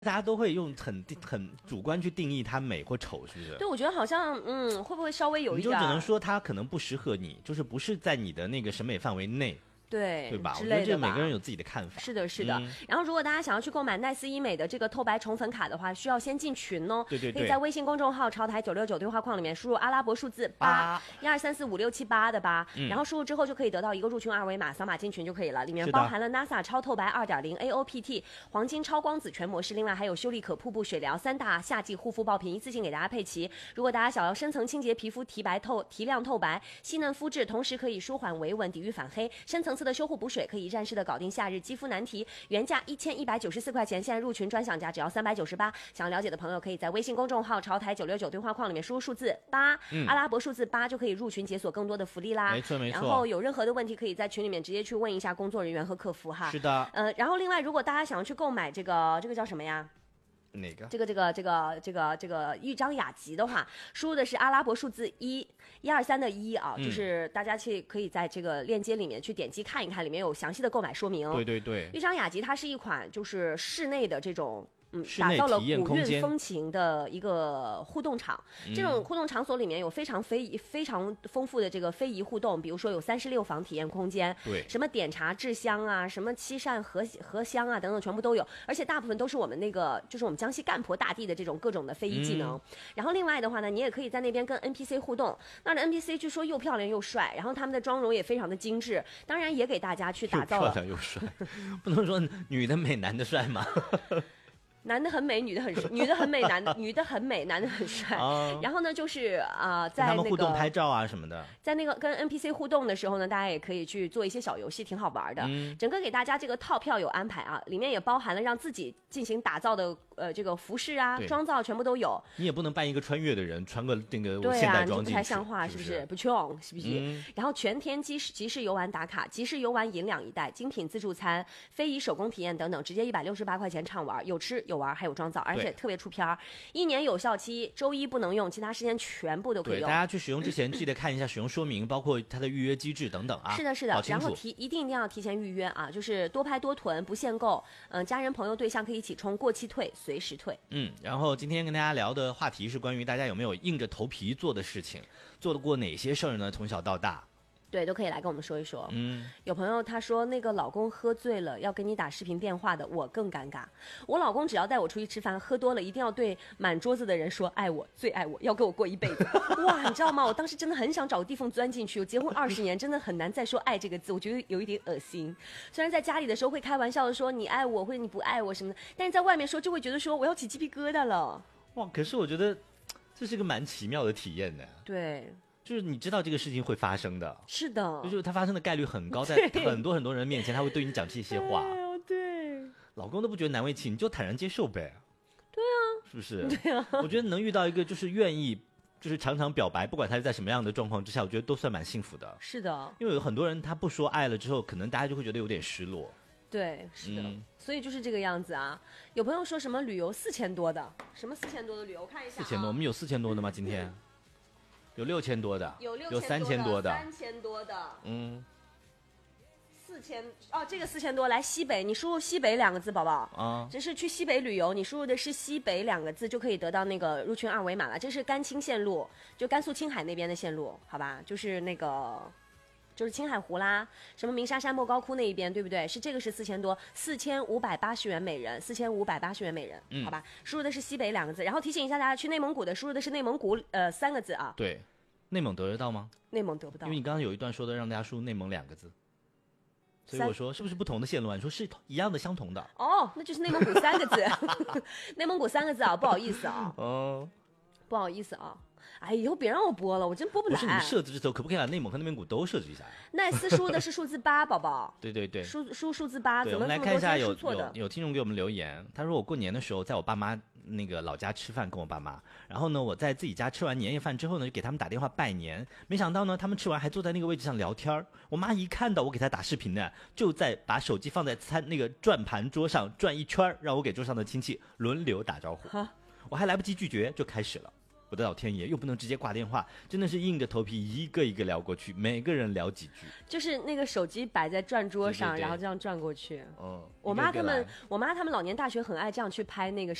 大家都会用很主观去定义它美或丑，是不是？ 对，我觉得好像会不会稍微有一点， 你就只能说它可能不适合你，就是不是在你的那个审美范围内。对吧？我觉得这每个人有自己的看法。 是的，是的。然后，如果大家想要去购买奈斯医美的这个透白宠粉卡的话，需要先进群哦。 对， 可以在微信公众号“潮台969”对话框里面输入阿拉伯数字8，123456788的8，然后输入之后就可以得到一个入群二维码，扫码进群就可以了。里面包含了 NASA 超透白2.0 AOPT 黄金超光子全模式，另外还有修丽可瀑布水疗3大夏季护肤爆品一次性给大家配齐。如果大家想要深层清洁皮肤、提亮透白、细嫩肤质，同时可以舒缓维稳、抵御反黑，深层次的修护补水，可以一站式的搞定夏日肌肤难题。原价1194块钱，现在入群专享价只要398。想要了解的朋友，可以在微信公众号“潮台969”对话框里面输入数字8，阿拉伯数字8就可以入群解锁更多的福利啦。 没错。 然后有任何的问题，可以在群里面直接去问一下工作人员和客服哈。 是的。 然后另外，如果大家想要去购买这个叫什么呀？ 哪个？ 这个豫章雅集的话，输入的是阿拉伯数字123的1啊，就是大家可以在这个链接里面去点击看一看，里面有详细的购买说明。 对。 豫章雅集它是一款就是室内的这种。 打造了古韵风情的一个互动场。这种互动场所里面有非常丰富的这个非遗互动，比如说有36房体验空间， 对， 什么点茶制香啊，什么七扇合香啊等等，全部都有。而且大部分都是我们那个就是我们江西赣婆大地的这种各种的非遗技能。然后另外的话呢，你也可以在那边跟 NPC 互动。那的 NPC 据说又漂亮又帅，然后他们的妆容也非常的精致，当然也给大家去打造了。 又漂亮又帅，不能说女的美男的帅吗？ 男的很美，女的很帅，女的很美，女的很美，男的很帅。然后呢，就是在他们互动拍照啊什么的， 在那个跟 NPC 互动的时候呢，大家也可以去做一些小游戏，挺好玩的。整个给大家这个套票有安排啊，里面也包含了让自己进行打造的这个服饰啊、妆造全部都有。 你也不能扮一个穿越的人，穿个那个对啊， 现代装进去， 不太像话，是不是？不穷，是不是？然后全天即时游玩打卡，即时游玩银两一袋，精品自助餐、非遗手工体验等等，直接168块钱畅玩，有吃有玩还有妆造，而且特别出片儿。1年有效期，周一不能用，其他时间全部都可以用。 对，大家去使用之前记得看一下使用说明，包括它的预约机制等等啊。 是的，然后一定要提前预约啊，就是多拍多囤，不限购。家人朋友对象可以一起冲，过期退，随时退。 然后今天跟大家聊的话题是关于大家有没有硬着头皮做的事情，做过哪些事儿呢？从小到大。 对，都可以来跟我们说一说。有朋友他说那个老公喝醉了要跟你打视频电话的，我更尴尬。我老公只要带我出去吃饭，喝多了一定要对满桌子的人说爱我，最爱我，要跟我过一辈子。哇，你知道吗？我当时真的很想找个地缝钻进去。我结婚20年，真的很难再说爱这个字，我觉得有一点恶心。虽然在家里的时候会开玩笑的说你爱我或者你不爱我什么的，但是在外面说就会觉得说我要起鸡皮疙瘩了。 哇，可是我觉得这是个蛮奇妙的体验的。 对。 就是你知道这个事情会发生的， 是的， 就是它发生的概率很高，在很多人面前他会对你讲这些话。 对， 老公都不觉得难为情，你就坦然接受呗。 对啊， 是不是？ 对啊， 我觉得能遇到一个就是愿意，就是常常表白，不管他是在什么样的状况之下，我觉得都算蛮幸福的。 是的， 因为有很多人他不说爱了之后，可能大家就会觉得有点失落。 对，是的，所以就是这个样子啊。有朋友说什么旅游4000多的，什么4000多的旅游，我看一下 4000多，我们有4000多的吗？今天？有6000多的， 有 3000多的 ，3000多的，4000哦，这个4000多，来西北，你输入西北2个字，宝宝啊，这是去西北旅游，你输入的是西北2个字就可以得到那个入群二维码了。这是甘青线路，就甘肃青海那边的线路，好吧，就是那个。就是青海湖啦，什么鸣沙山莫高窟那一边，对不对？是这个是4000多，4580元每人，4580元每人，好吧。输入的是西北2个字，然后提醒一下大家，去内蒙古的输入的是内蒙古3个字啊。 对，内蒙得得到吗？ 内蒙得不到， 因为你刚刚有一段说的让大家输入内蒙2个字，所以我说是不是不同的线路啊？你说是一样的相同的。 哦，那就是内蒙古3个字，内蒙古3个字啊，不好意思啊。不好意思啊。哎，以后别让我播了，我真播不来。 不是你设置之后，可不可以把内蒙和内蒙古都设置一下？ 奈斯输的是数字8，宝宝。 对， 输数字8， 怎么我们来看一下，有听众给我们留言，他说我过年的时候在我爸妈那个老家吃饭，跟我爸妈，然后呢我在自己家吃完年夜饭之后呢，就给他们打电话拜年，没想到呢他们吃完还坐在那个位置上聊天，我妈一看到我给她打视频呢，就在把手机放在那个转盘桌上转一圈，让我给桌上的亲戚轮流打招呼，我还来不及拒绝就开始了。 我的老天爷，又不能直接挂电话，真的是硬着头皮一个一个聊过去，每个人聊几句， 就是那个手机摆在转桌上， 对对对， 然后这样转过去。 嗯， 我妈他们老年大学很爱这样去拍那个